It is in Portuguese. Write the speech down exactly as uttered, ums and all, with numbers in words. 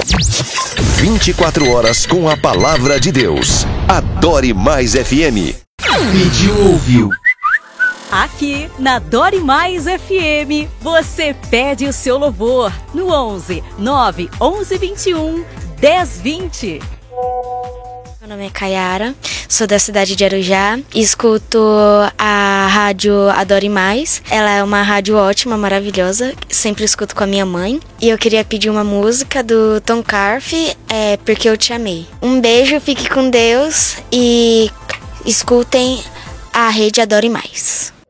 vinte e quatro horas com a palavra de Deus. Adore Mais F M. Pediu, ouviu. Aqui na Adore Mais F M, você pede o seu louvor no onze, nove, onze, vinte e um, dez, vinte. Meu nome é Kayara, sou da cidade de Arujá e escuto a rádio Adore Mais. Ela é uma rádio ótima, maravilhosa, sempre escuto com a minha mãe. E eu queria pedir uma música do Tom Carfe, é Porque Eu Te Amei. Um beijo, fique com Deus e escutem a rede Adore Mais.